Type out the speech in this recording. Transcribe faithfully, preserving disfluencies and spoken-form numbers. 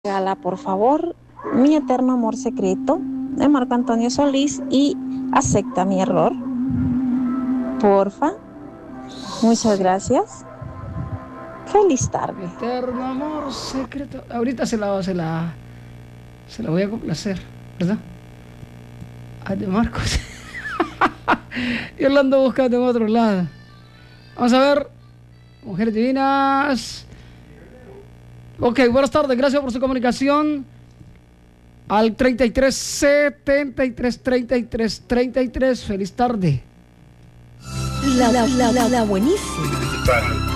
Regala, por favor, Mi eterno amor secreto de Marco Antonio Solís y Acepta mi error. Porfa. Muchas Sí. gracias. Feliz Mi tarde. eterno amor secreto. Ahorita se la, se la, se la voy a complacer, ¿verdad? Ay, de Marcos. Yo la ando buscando en otro lado. Vamos a ver. Mujeres divinas. Ok, buenas tardes. Gracias por su comunicación. Al treinta y tres setenta y tres treinta y tres treinta y tres. Feliz tarde. La, la, la, la, la buenísima.